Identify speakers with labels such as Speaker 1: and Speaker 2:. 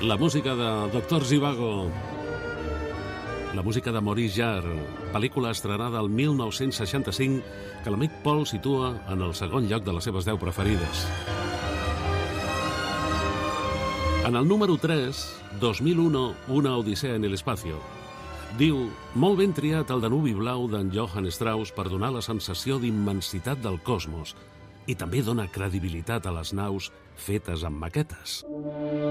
Speaker 1: La música de Doctor Zhivago. La música de Maurice Jarre, pel·lícula estrenada el 1965 que l'amic Paul situa en el segon lloc de les seves 10 preferides. En el número 3, 2001, Una odissea en el espacio. Diu, molt ben triat el Danubi blau d'en Johann Strauss per donar la sensació d'immensitat del cosmos i també dona credibilitat a les naus fetes amb maquetes.